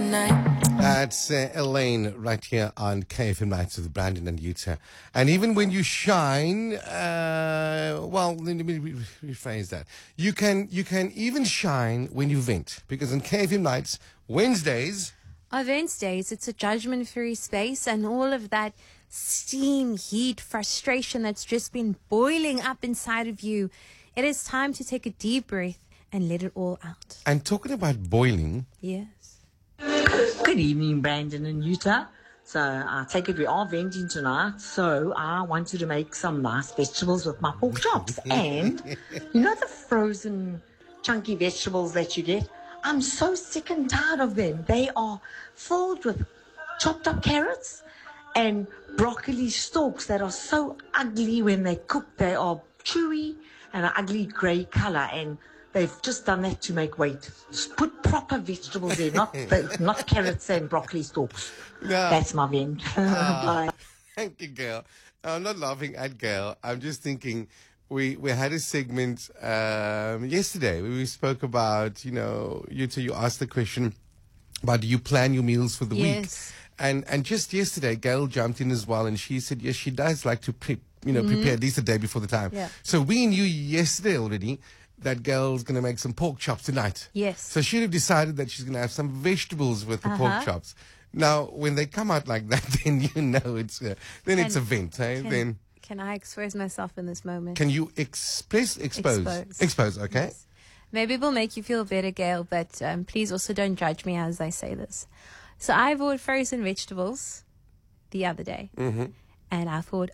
night. That's Elaine right here on KFM Nights with Brandon and Yuta. And even when you shine, well, let me rephrase that. You can even shine when you vent. Because on KFM Nights, Wednesdays... On Wednesdays, it's a judgment-free space, and all of that steam, heat, frustration that's just been boiling up inside of you, it is time to take a deep breath and let it all out. And talking about boiling... Yes. Good evening, Brandon and Yuta. So I take it we are venting tonight. So I wanted to make some nice vegetables with my pork chops. And you know the frozen chunky vegetables that you get? I'm so sick and tired of them. They are filled with chopped up carrots and broccoli stalks that are so ugly when they cook. They are chewy and an ugly grey colour, and they've just done that to make weight. Just put proper vegetables there, not carrots and broccoli stalks. No. That's my vent. Bye. Thank you, Gail. I'm not laughing at Gail. I'm just thinking we had a segment yesterday where we spoke about, you asked the question about do you plan your meals for the week? And just yesterday, Gail jumped in as well, and she said, yes, she does like to prepare at least a day before the time. Yeah. So we knew yesterday already that Gail's going to make some pork chops tonight. Yes. So she'd have decided that she's going to have some vegetables with the pork chops. Now, when they come out like that, then you know it's it's a vent. Eh? Can I expose myself in this moment? Can you expose? Expose, okay. Yes. Maybe it will make you feel better, Gail, but please also don't judge me as I say this. So I bought frozen vegetables the other day, and I thought,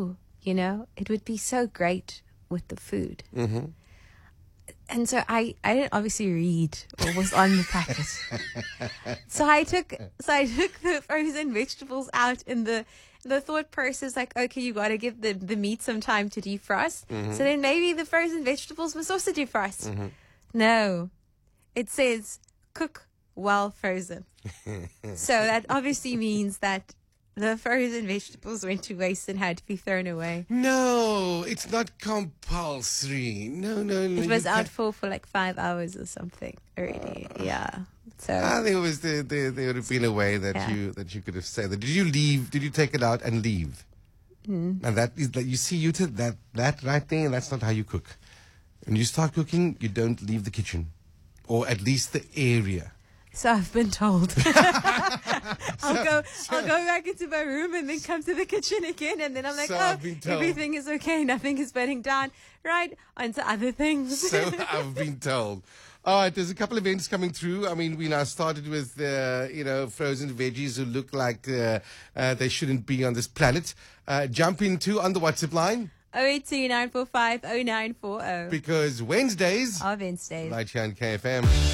it would be so great with the food. Mm-hmm. And so I didn't obviously read what was on the packet. So I took the frozen vegetables out, in the thought process, like, okay, you got to give the meat some time to defrost. Mm-hmm. So then maybe the frozen vegetables must also defrost. Mm-hmm. No, it says cook while frozen. So that obviously means that the frozen vegetables went to waste and had to be thrown away. No, it's not compulsory. No. It was out for like 5 hours or something already. Yeah. So there would have been a way that you could have said that. Did you leave? Did you take it out and leave? And that is that you see that right there. That's not how you cook. When you start cooking, you don't leave the kitchen, or at least the area. So I've been told. I'll go back into my room and then come to the kitchen again, and then I'm like, everything is okay, nothing is burning down. Right, on to other things. So I've been told. All right, there's a couple of events coming through. I mean, we now started with, frozen veggies who look like they shouldn't be on this planet. Jump into on the WhatsApp line. 082 945 0940. Because Wednesdays are Wednesdays. Right here on KFM.